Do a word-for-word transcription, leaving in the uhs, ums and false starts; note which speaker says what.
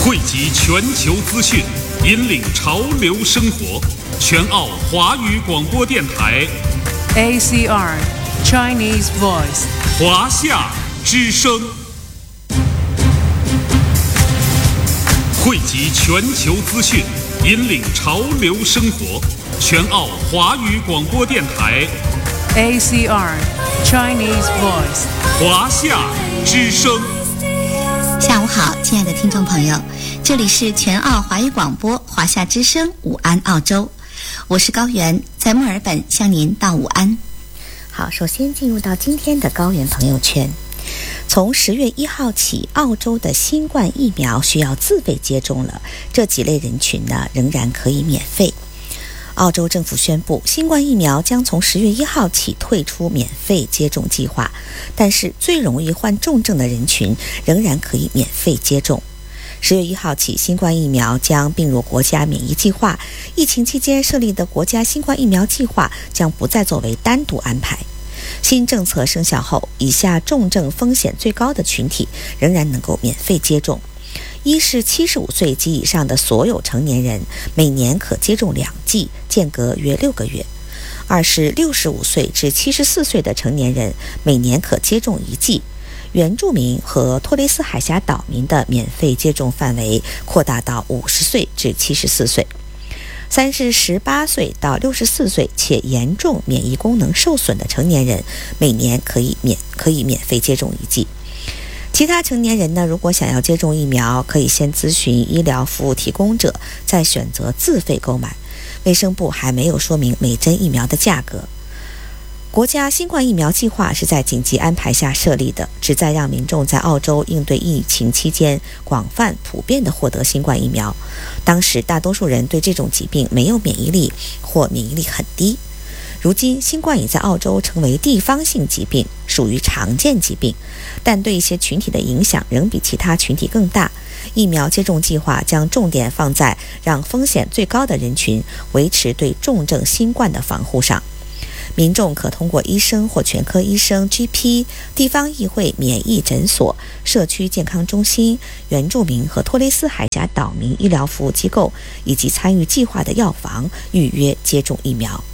Speaker 1: 汇集全球资讯，引领潮流生活。全澳华语广播电台
Speaker 2: A C R Chinese Voice
Speaker 1: 华夏之声，汇集全球资讯，引领潮流生活。全澳华语广播电台
Speaker 2: A C R Chinese Voice
Speaker 1: 华夏之声。
Speaker 3: 下午好，亲爱的听众朋友，这里是全澳华语广播华夏之声午安澳洲，我是高原，在墨尔本向您道午安。好，首先进入到今天的高原朋友圈。从十月一号起，澳洲的新冠疫苗需要自费接种了，这几类人群呢仍然可以免费。澳洲政府宣布，新冠疫苗将从十月一号起退出免费接种计划，但是最容易患重症的人群仍然可以免费接种。十月一号起，新冠疫苗将并入国家免疫计划，疫情期间设立的国家新冠疫苗计划将不再作为单独安排。新政策生效后，以下重症风险最高的群体仍然能够免费接种。一是七十五岁及以上的所有成年人，每年可接种两剂，间隔约六个月。二是六十五岁至七十四岁的成年人，每年可接种一剂。原住民和托雷斯海峡岛民的免费接种范围扩大到五十岁至七十四岁。三是十八岁到六十四岁且严重免疫功能受损的成年人，每年可以免可以免费接种一剂。其他成年人呢，如果想要接种疫苗，可以先咨询医疗服务提供者，再选择自费购买。卫生部还没有说明每针疫苗的价格。国家新冠疫苗计划是在紧急安排下设立的，旨在让民众在澳洲应对疫情期间广泛普遍地获得新冠疫苗。当时大多数人对这种疾病没有免疫力，或免疫力很低。如今新冠已在澳洲成为地方性疾病，属于常见疾病，但对一些群体的影响仍比其他群体更大。疫苗接种计划将重点放在让风险最高的人群维持对重症新冠的防护上。民众可通过医生或全科医生 G P、 地方议会免疫诊所、社区健康中心、原住民和托雷斯海峡岛民医疗服务机构以及参与计划的药房预约接种疫苗。